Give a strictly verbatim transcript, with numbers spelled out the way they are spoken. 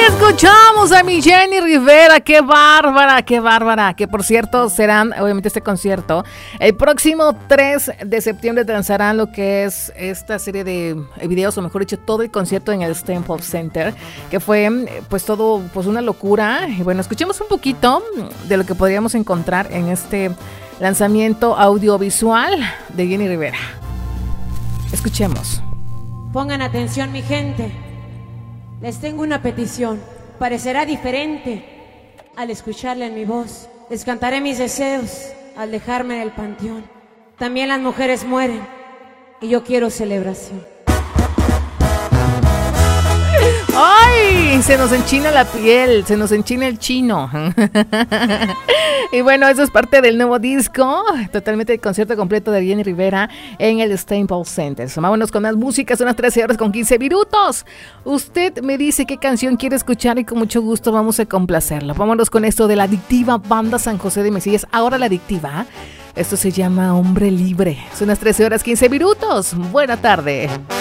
Escuchamos a mi Jenny Rivera, qué bárbara, qué bárbara, que por cierto serán, obviamente este concierto, el próximo tres de septiembre lanzarán lo que es esta serie de videos, o mejor dicho, todo el concierto en el Staples Center, que fue pues todo, pues una locura. Y bueno, escuchemos un poquito de lo que podríamos encontrar en este lanzamiento audiovisual de Jenny Rivera. Escuchemos. Pongan atención, mi gente. Les tengo una petición. Parecerá diferente al escucharla en mi voz. Les cantaré mis deseos al dejarme en el panteón. También las mujeres mueren y yo quiero celebración. ¡Ay! Se nos enchina la piel, se nos enchina el chino. Y bueno, eso es parte del nuevo disco, totalmente el concierto completo de Jenny Rivera en el Staples Center. Vámonos con más música, son las trece horas con quince minutos. Usted me dice qué canción quiere escuchar y con mucho gusto vamos a complacerlo. Vámonos con esto de la adictiva banda San José de Mesillas. Ahora la adictiva, esto se llama Hombre Libre. Son las trece horas quince minutos. Buena tarde.